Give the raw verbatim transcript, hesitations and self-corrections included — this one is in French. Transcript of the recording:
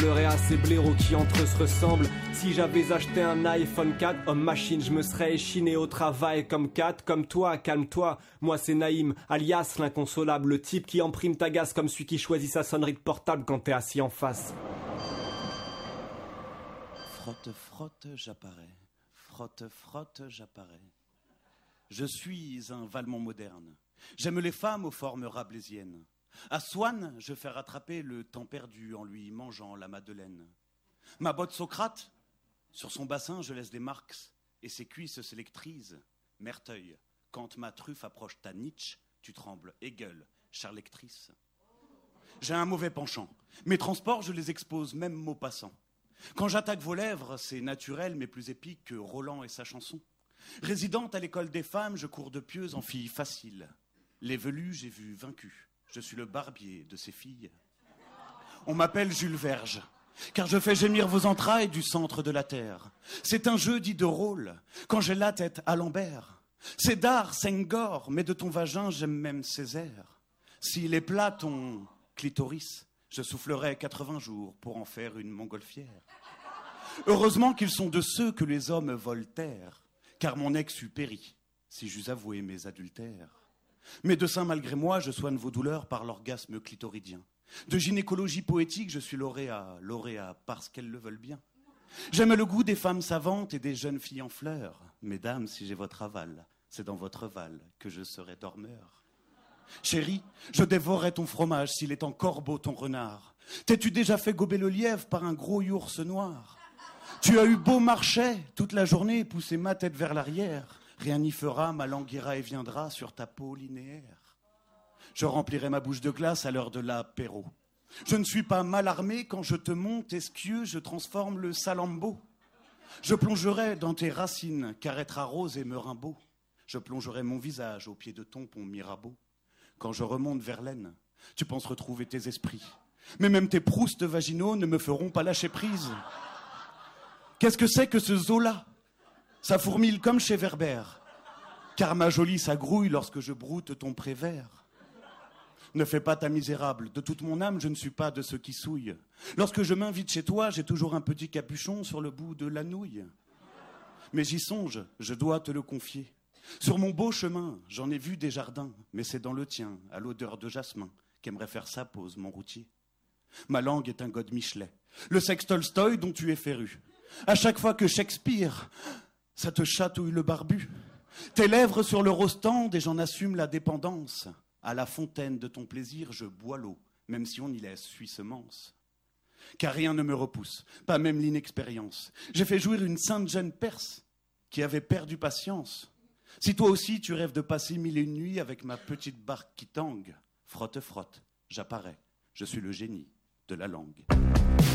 Pleurer à ces blaireaux qui entre eux se ressemblent. Si j'avais acheté un iPhone quatre, homme machine, je me serais échiné au travail comme quatre. Comme toi, calme-toi, moi c'est Naïm, alias l'inconsolable, le type qui emprime ta gaze comme celui qui choisit sa sonnerie de portable quand t'es assis en face. Frotte, frotte, j'apparais. Frotte, frotte, j'apparais. Je suis un Valmont moderne. J'aime les femmes aux formes rabelaisiennes. À Swann, je fais rattraper le temps perdu en lui mangeant la madeleine. Ma botte Socrate, sur son bassin, je laisse des marques et ses cuisses s'électrisent. Merteuil, quand ma truffe approche ta niche, tu trembles, Hegel, charlectrice. J'ai un mauvais penchant. Mes transports, je les expose, même mots passants. Quand j'attaque vos lèvres, c'est naturel, mais plus épique que Roland et sa chanson. Résidente à l'école des femmes, je cours de pieuse en fille facile. Les velus, j'ai vu vaincus. Je suis le barbier de ces filles. On m'appelle Jules Verge, car je fais gémir vos entrailles du centre de la terre. C'est un jeu dit de rôle, quand j'ai la tête à Lambert. C'est d'art, Senghor, mais de ton vagin, j'aime même Césaire. S'il est plat, ton clitoris, je soufflerai quatre-vingts jours pour en faire une montgolfière. Heureusement qu'ils sont de ceux que les hommes voltairent, car mon ex eût péri, si j'eus avoué mes adultères. Médecin malgré moi, je soigne vos douleurs par l'orgasme clitoridien. De gynécologie poétique, je suis lauréat, lauréat parce qu'elles le veulent bien. J'aime le goût des femmes savantes et des jeunes filles en fleurs. Mesdames, si j'ai votre aval, c'est dans votre val que je serai dormeur. Chérie, je dévorerai ton fromage s'il est encore beau ton renard. T'es-tu déjà fait gober le lièvre par un gros yours noir? Tu as eu beau marcher toute la journée et pousser ma tête vers l'arrière. Rien n'y fera, ma langue ira et viendra sur ta peau linéaire. Je remplirai ma bouche de glace à l'heure de l'apéro. Je ne suis pas mal armé quand je te monte esquieux, je transforme le salambo. Je plongerai dans tes racines, car être arrose et me rimbaud. Je plongerai mon visage au pied de ton pont Mirabeau. Quand je remonte vers l'Aisne, tu penses retrouver tes esprits. Mais même tes proustes vaginaux ne me feront pas lâcher prise. Qu'est-ce que c'est que ce zoo-là? Ça fourmille comme chez Werber, car ma jolie s'agrouille lorsque je broute ton prévert. Ne fais pas ta misérable, de toute mon âme, je ne suis pas de ceux qui souillent. Lorsque je m'invite chez toi, j'ai toujours un petit capuchon sur le bout de la nouille. Mais j'y songe, je dois te le confier. Sur mon beau chemin, j'en ai vu des jardins, mais c'est dans le tien, à l'odeur de jasmin, qu'aimerait faire sa pause mon routier. Ma langue est un god Michelet, le sexe Tolstoï dont tu es féru. À chaque fois que Shakespeare... ça te chatouille le barbu. Tes lèvres sur le rostand et j'en assume la dépendance. À la fontaine de ton plaisir, je bois l'eau, même si on y laisse semence. Car rien ne me repousse, pas même l'inexpérience. J'ai fait jouir une sainte jeune Perse qui avait perdu patience. Si toi aussi tu rêves de passer mille et une nuits avec ma petite barque qui tangue, frotte, frotte, j'apparais. Je suis le génie de la langue.